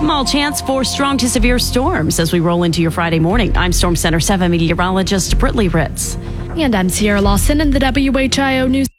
Small chance for strong to severe storms as we roll into your Friday morning. I'm Storm Center 7 meteorologist Brittany Ritz. And I'm Sierra Lawson in the WHIO News.